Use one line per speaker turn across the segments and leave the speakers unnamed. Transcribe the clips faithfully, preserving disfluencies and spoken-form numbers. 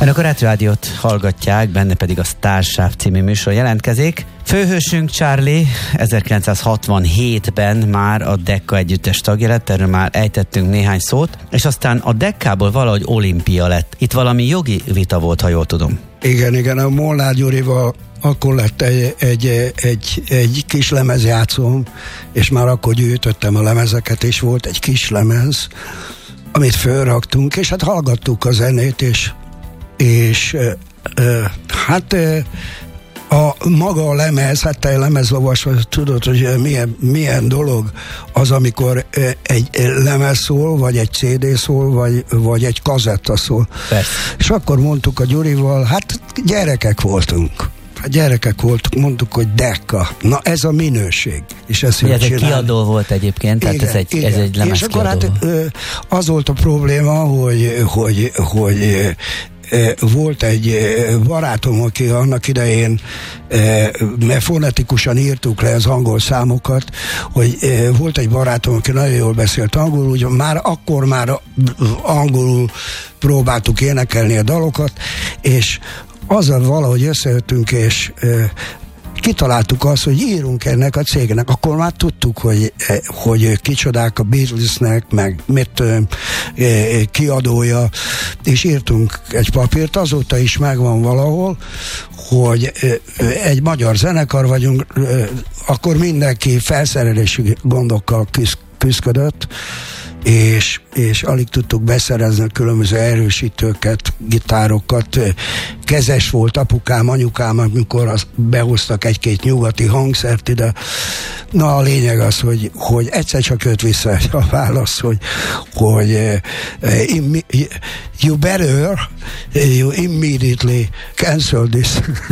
Önök a Retro Rádiót hallgatják, benne pedig a Starsáv című műsor jelentkezik. Főhősünk Charlie ezerkilencszázhatvanhétben már a Decca együttes tagja lett, erről már ejtettünk néhány szót, és aztán a Deckából valahogy olimpia lett. Itt valami jogi vita volt, ha jól tudom.
Igen, igen, a Molnár Gyurival akkor lett egy, egy, egy, egy kis lemezjátszóm, és már akkor gyűjtöttem a lemezeket, és volt egy kis lemez, amit fölraktunk, és hát hallgattuk a zenét, és, és hát a maga a lemez, hát te lemezlovas, tudod, hogy milyen, milyen dolog az, amikor egy lemez szól, vagy egy cé dé szól, vagy, vagy egy kazetta szól.
Persze.
És akkor mondtuk a Gyurival, hát gyerekek voltunk. Hát gyerekek voltunk, mondtuk, hogy Decca. Na ez a minőség. És ezt
ez egy kiadó volt egyébként, tehát igen, ez egy, ez egy lemez.
És akkor hát az volt a probléma, hogy, hogy, hogy volt egy barátom, aki annak idején, mert fonetikusan írtuk le az angol számokat, hogy volt egy barátom, aki nagyon jól beszélt angolul, ugye már akkor már angolul próbáltuk énekelni a dalokat, és azzal valahogy összejöttünk, és kitaláltuk azt, hogy írunk ennek a cégnek. Akkor már tudtuk, hogy, hogy kicsodák a Beatlesnek, meg mit kiadója, és írtunk egy papírt, azóta is megvan valahol, hogy egy magyar zenekar vagyunk, akkor mindenki felszerelési gondokkal küzdött, és, és alig tudtuk beszerezni a különböző erősítőket, gitárokat. Kezes volt apukám, anyukám, amikor az behoztak egy-két nyugati hangszert ide. Na a lényeg az, hogy, hogy egyszer csak jött vissza a válasz, hogy, hogy uh, you better, you immediately cancel this.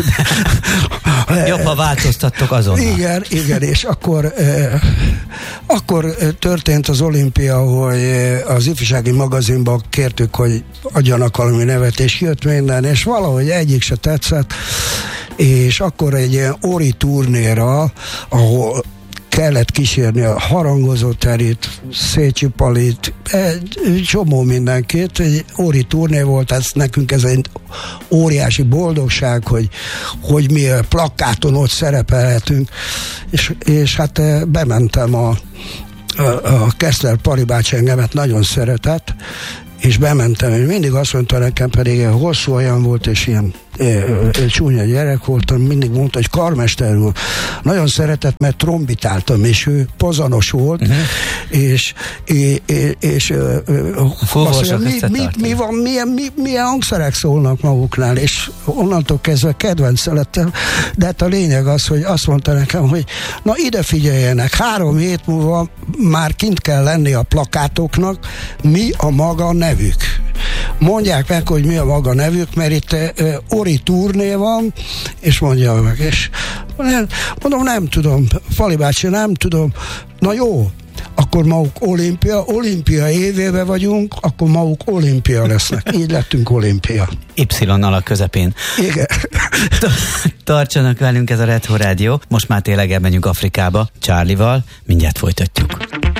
Jobb, ha változtattok azonnal.
Igen, igen, és akkor uh, akkor történt az olimpia, hogy az ifjúsági magazinban kértük, hogy adjanak valami nevet, és jött minden, és valahogy egyik se tetszett, és akkor egy ilyen Ori turnéra, ahol kellett kísérni a Harangozó Terit, Szécsi Palit, egy csomó mindenkit, egy Ori turné volt, ez nekünk ez egy óriási boldogság, hogy, hogy mi a plakáton ott szerepelhetünk, és, és hát bementem a a, a Keszler Pali bácsi engemet nagyon szeretett, és bementem, és mindig azt mondta nekem, pedig hosszú olyan volt, és ilyen e, e, csúnya gyerek voltam, mindig mondta, hogy karmester úr. Nagyon szeretett, mert trombitáltam, és ő pozanos volt, uh-huh. és és, és azt mondja, mi, mi, mi van, milyen, mi, milyen hangszerek szólnak maguknál, és onnantól kezdve kedvenc lettem, de hát a lényeg az, hogy azt mondta nekem, hogy na ide figyeljenek, három hét múlva már kint kell lenni a plakátoknak, mi a maga nevük. Mondják meg, hogy mi a maga nevük, mert itt uh, Ori turné van, és mondja meg, és mondom, nem tudom, Fali bácsi, nem tudom, na jó, akkor maguk olimpia, olimpia évében vagyunk, akkor maguk olimpia lesznek. Így lettünk olimpia.
Y-nal a közepén.
Igen.
Tartsanak velünk, ez a Retro Rádió. Most már tényleg elmenjünk Afrikába, Charlie-val, mindjárt folytatjuk.